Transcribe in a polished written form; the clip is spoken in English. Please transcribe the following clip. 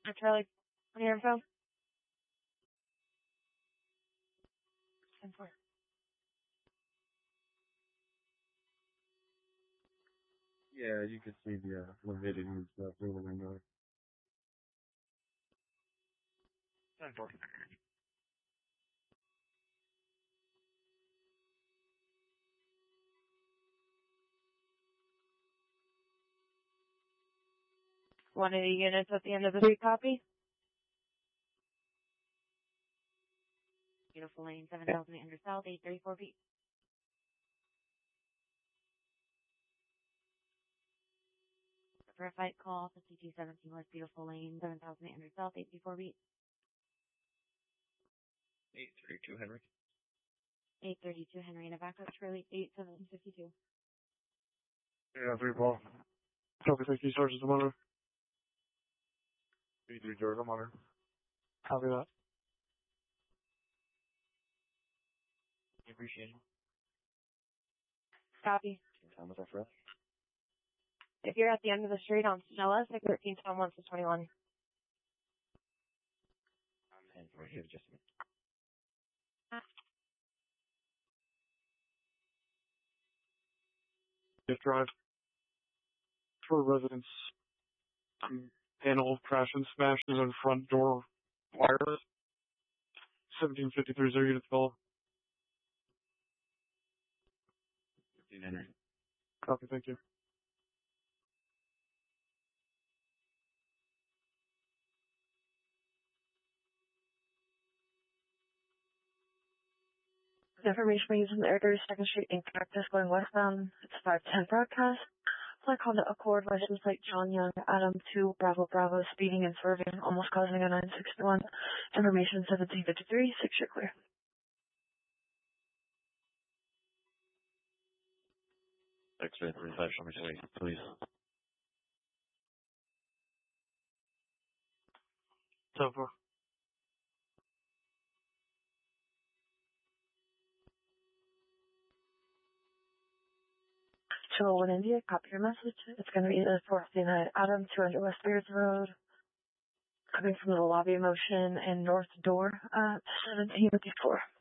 Charlie, on your info? 10-4. Yeah, you can see the fluidity and stuff through the window. 10-4. One of the units at the end of the street, copy? Beautiful Lane, 7,800 South, 834 feet. For a fight call, 5217 West Beautiful Lane, 7,800 South, 834 feet. 832 Henry. 832 Henry, and a backup Charlie, 8752. Yeah, 3 Paul. Copy, thank you, Sergeant Zamora. 3 George, I'm on her. Copy that. Appreciate it. Copy. Time with our friend. If you're at the end of the street on Stella, 613 Tom 121. I'm 10-4 here, just a minute. Gift drive. For residents. Panel crash and smashes on front door wires. 1753 0 units fell. 15 Henry. Copy, thank you. The information we're using the Air 32nd Street in Cactus going westbound. It's 510 broadcast. Flight Honda Accord, license plate John Young, Adam 2, Bravo Bravo, speeding and swerving, almost causing a 961. Information 1753, 6 you're clear. X-ray 35, show me straight, please. 10-4. Chill 1 India, copy your message. It's going to be the 459 Adam, 200 West Beards Road. Coming from the lobby motion and north door, 1754.